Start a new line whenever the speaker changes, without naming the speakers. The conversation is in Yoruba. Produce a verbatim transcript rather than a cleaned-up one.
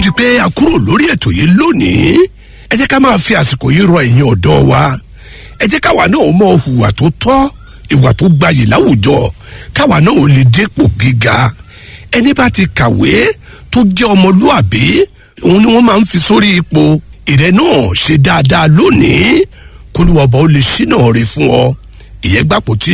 di pé a kúrò lórí ètò yìí lónìí ẹ jẹ́ ká máa fi àsìkò yìí rọ ẹ̀yin ọ̀dọ́ wa ẹ jẹ́ káwa náà mọ hùwà tó tọ́ ìwà tó gbayì láwùjọ káwa náà lè dépò gíga ẹni bá ti kàwé tó jẹ́ ọmọlúàbí òun ni wọ́n máa ń fi sórí ipò ìrẹ́ náà ṣe dáadáa lónìí kólúwọ̀bọ̀ ó lè ṣínà rẹ̀ fún ọ ìyẹn gbàpò tí